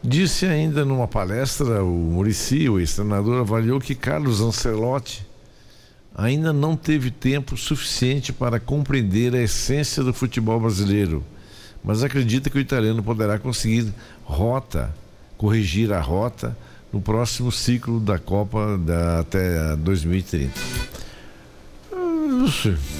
Disse ainda numa palestra, o Muricy, o ex-treinador, avaliou que Carlos Ancelotti ainda não teve tempo suficiente para compreender a essência do futebol brasileiro, mas acredita que o italiano poderá conseguir corrigir a rota no próximo ciclo da Copa até 2030.